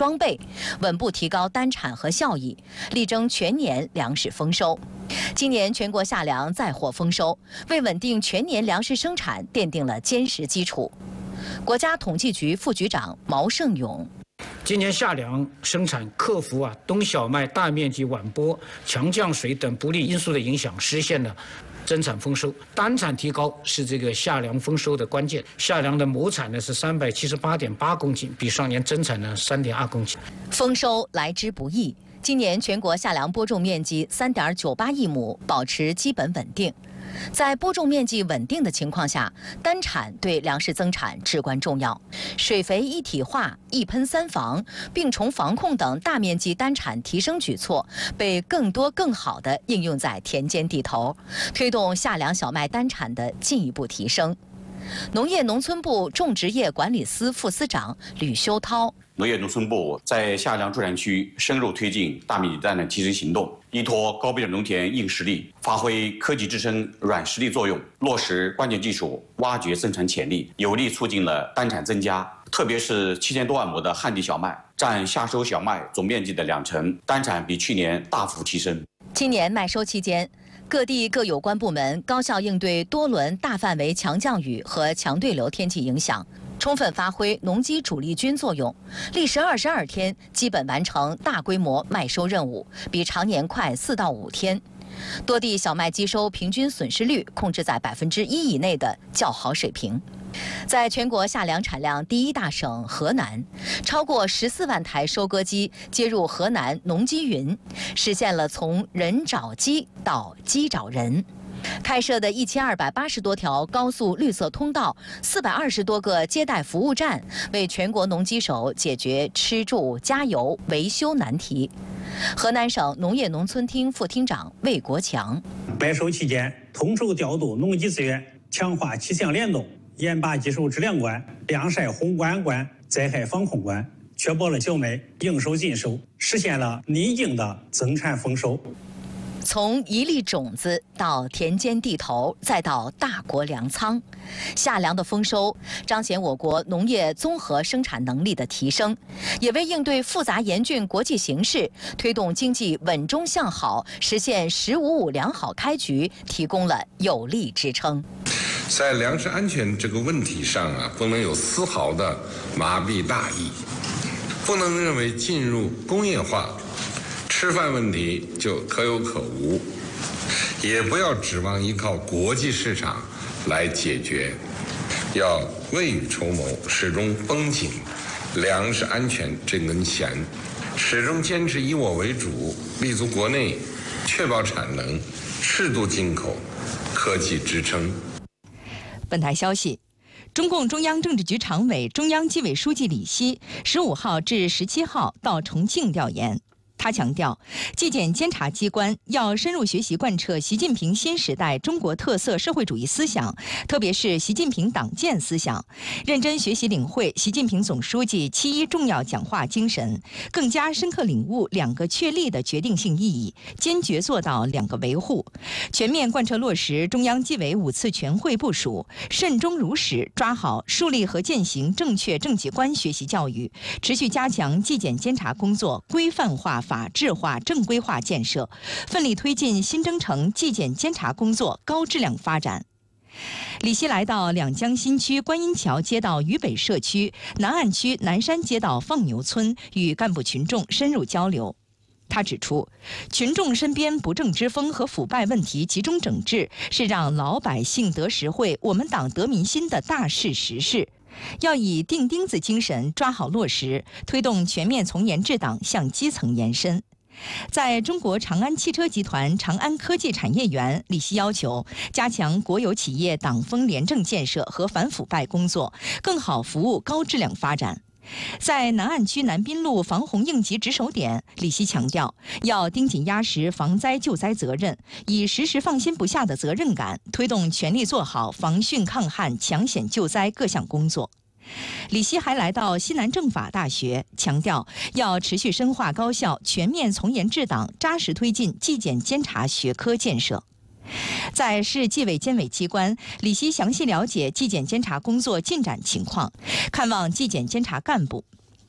装备，稳步提高单产和效益，力争全年粮食丰收。今年全国夏粮再获丰收，为稳定全年粮食生产奠定了坚实基础。国家统计局副局长毛胜勇。 今年夏粮生产克服冬小麦大面积晚播、强降水等不利因素的影响，实现了增产丰收。单产提高是这个夏粮丰收的关键。夏粮的亩产呢是378.8公斤，比上年增产了3.2公斤。 丰收来之不易，今年全国夏粮播种面积3.98亿亩，保持基本稳定。在播种面积稳定的情况下，单产对粮食增产至关重要。水肥一体化、一喷三防、病虫防控等大面积单产提升举措被更多更好地应用在田间地头，推动夏粮小麦单产的进一步提升。农业农村部种植业管理司副司长吕修涛。 农业农村部在夏粮助产区深入推进大面积单产提升行动，依托高标准农田硬实力，发挥科技支撑软实力作用，落实关键技术，挖掘生产潜力，有力促进了单产增加。特别是7000多万亩的旱地小麦，占夏收小麦总面积的2成，单产比去年大幅提升。 今年麦收期间，各地各有关部门高效应对多轮大范围强降雨和强对流天气影响，充分发挥农机主力军作用，历时22天基本完成大规模麦收任务，比常年快4到5天。多地小麦机收平均损失率控制在1%以内的较好水平。在全国夏粮产量第1大省河南，超过14万台收割机接入河南农机云，实现了从人找机到机找人。开设的1280多条高速绿色通道，420多个接待服务站，为全国农机手解决吃住加油维修难题。河南省农业农村厅副厅长魏国强： 麦收期间，统筹调度农机资源，强化气象联动，严把技术质量关、晾晒烘干关、灾害防控关，确保了小麦应收尽收，实现了宁静的增产丰收。 从一粒种子到田间地头，再到大国粮仓，夏粮的丰收彰显我国农业综合生产能力的提升，也为应对复杂严峻国际形势、推动经济稳中向好、实现“15+5”良好开局提供了有力支撑。 在粮食安全这个问题上不能有丝毫的麻痹大意，不能认为进入工业化吃饭问题就可有可无，也不要指望依靠国际市场来解决，要未雨绸缪，始终绷紧粮食安全这根弦，始终坚持以我为主，立足国内，确保产能，适度进口，科技支撑。 本台消息，中共中央政治局常委、中央纪委书记李希15号至17号到重庆调研。他强调，纪检监察机关要深入学习贯彻习近平新时代中国特色社会主义思想，特别是习近平党建思想，认真学习领会习近平总书记7.1重要讲话精神，更加深刻领悟2个确立的决定性意义，坚决做到2个维护，全面贯彻落实中央纪委5次全会部署，慎终如始抓好树立和践行正确政绩观学习教育，持续加强纪检监察工作规范化、法治化、正规化建设，奋力推进新征程纪检监察工作高质量发展。李希来到两江新区观音桥街道渝北社区、南岸区南山街道放牛村，与干部群众深入交流。他指出，群众身边不正之风和腐败问题集中整治，是让老百姓得实惠、我们党得民心的大事实事。要以钉钉子精神抓好落实，推动全面从严治党向基层延伸。在中国长安汽车集团长安科技产业园，李希要求加强国有企业党风廉政建设和反腐败工作，更好服务高质量发展。在南岸区南滨路防洪应急值守点，李希强调，要盯紧压实防灾救灾责任，以时时放心不下的责任感，推动全力做好防汛抗旱、抢险救灾各项工作。李希还来到西南政法大学，强调要持续深化高效、全面从严治党，扎实推进纪检监察学科建设。在市纪委监委机关，李希详细了解纪检监察工作进展情况，看望纪检监察干部。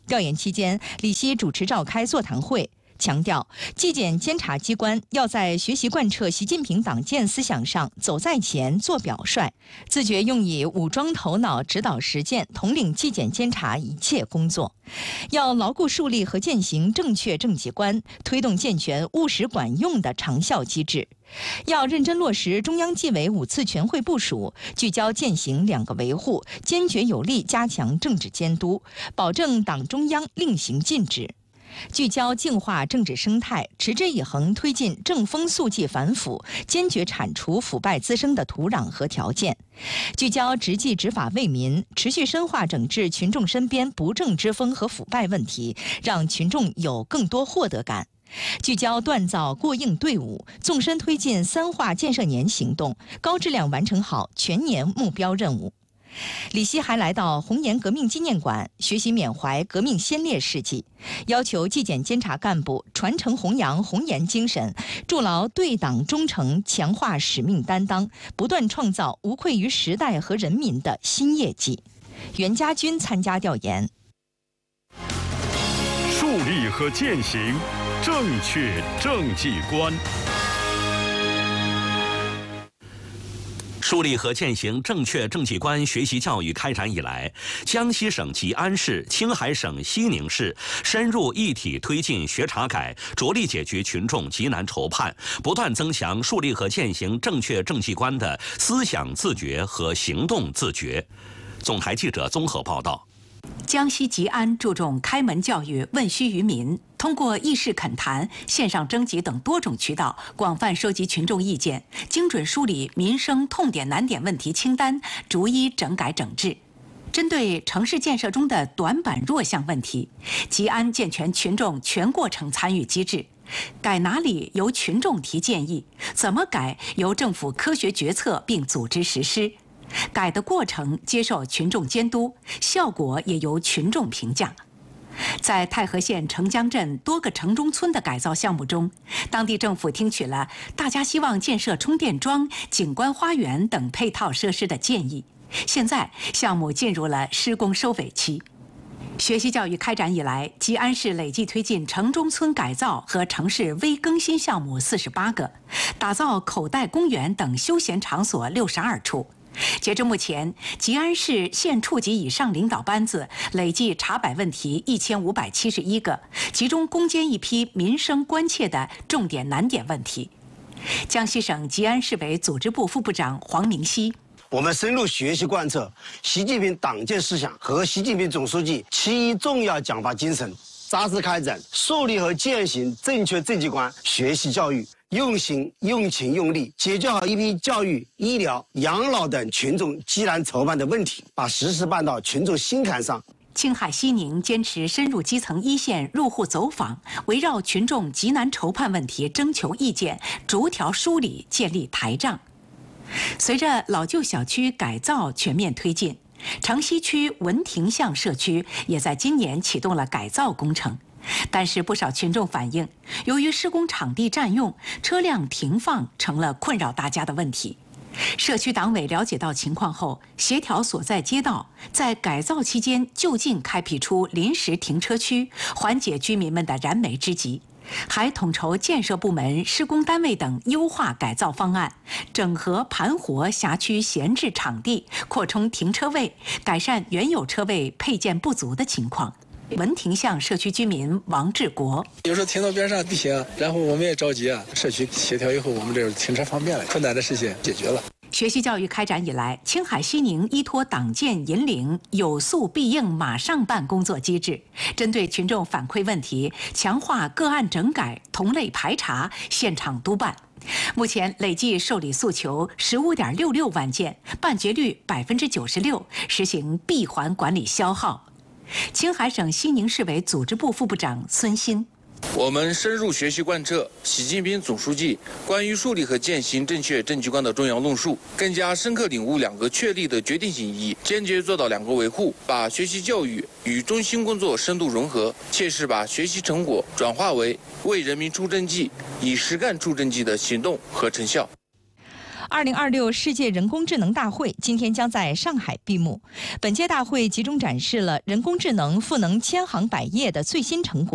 调研期间，李希主持召开座谈会，强调纪检监察机关要在学习贯彻习近平党建思想上走在前、做表率，自觉用以武装头脑指导实践，统领纪检监察一切工作。要牢固树立和践行正确政绩观，推动健全务实管用的长效机制。要认真落实中央纪委5次全会部署，聚焦践行2个维护，坚决有力加强政治监督，保证党中央令行禁止。聚焦净化政治生态，持之以恒推进正风肃纪反腐，坚决铲除腐败滋生的土壤和条件；聚焦执纪执法为民，持续深化整治群众身边不正之风和腐败问题，让群众有更多获得感；聚焦锻造过硬队伍，纵深推进3化建设年行动，高质量完成好全年目标任务。李希还来到红岩革命纪念馆学习缅怀革命先烈事迹，要求纪检监察干部传承弘扬红岩精神，筑牢对党忠诚，强化使命担当，不断创造无愧于时代和人民的新业绩。袁家军参加调研。 树立和践行正确政绩观。 树立和践行正确政绩观学习教育开展以来，江西省吉安市、青海省西宁市深入一体推进学查改，着力解决群众急难愁盼，不断增强树立和践行正确政绩观的思想自觉和行动自觉。总台记者综合报道。 江西吉安注重开门教育，问需于民，通过议事恳谈、线上征集等多种渠道，广泛收集群众意见，精准梳理民生痛点难点问题清单，逐一整改整治。针对城市建设中的短板弱项问题，吉安健全群众全过程参与机制，改哪里由群众提建议，怎么改由政府科学决策并组织实施。改的过程接受群众监督，效果也由群众评价。在太和县城江镇多个城中村的改造项目中，当地政府听取了大家希望建设充电桩、景观花园等配套设施的建议。现在项目进入了施工收尾期。学习教育开展以来，吉安市累计推进城中村改造和城市微更新项目48个，打造口袋公园等休闲场所62处。截至目前，吉安市县处级以上领导班子累计查摆问题1571个，集中攻坚一批民生关切的重点难点问题。江西省吉安市委组织部副部长黄明熙： 我们深入学习贯彻习近平党建思想和习近平总书记7.1重要讲话精神，扎实开展树立和践行正确政绩观学习教育，用心、用情、用力解决好一批教育、医疗、养老等群众急难愁盼的问题，把实事办到群众心坎上。 青海西宁坚持深入基层一线入户走访，围绕群众急难愁盼问题征求意见，逐条梳理，建立台账。随着老旧小区改造全面推进，城西区文亭巷社区也在今年启动了改造工程。但是不少群众反映，由于施工场地占用，车辆停放成了困扰大家的问题。社区党委了解到情况后，协调所在街道在改造期间就近开辟出临时停车区，缓解居民们的燃眉之急。还统筹建设部门、施工单位等优化改造方案，整合盘活辖区闲置场地，扩充停车位，改善原有车位配件不足的情况。文亭巷社区居民王志国： 有时候停到边上地形，然后我们也着急啊。社区协调以后，我们这停车方便了，困难的事情解决了。 学习教育开展以来，青海西宁依托党建引领有诉必应马上办工作机制，针对群众反馈问题，强化个案整改、同类排查、现场督办。目前累计受理诉求15.66万件，办结率96%，实行闭环管理消耗。青海省西宁市委组织部副部长孙鑫： 我们深入学习贯彻习近平总书记关于树立和践行正确政绩观的重要论述，更加深刻领悟2个确立的决定性意义，坚决做到2个维护，把学习教育与中心工作深度融合，切实把学习成果转化为为人民出政绩、以实干出政绩的行动和成效。 2026世界人工智能大会今天将在上海闭幕。本届大会集中展示了人工智能赋能千行百业的最新成果。